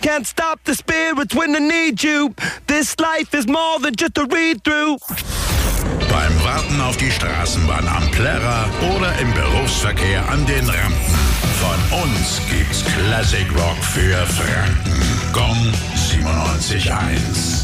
Can't stop the spirits when I need you. This life is more than just a read-through. Beim Warten auf die Straßenbahn am Plärrer oder im Berufsverkehr an den Rampen. Von uns gibt's Classic Rock für Franken. Gong 97.1.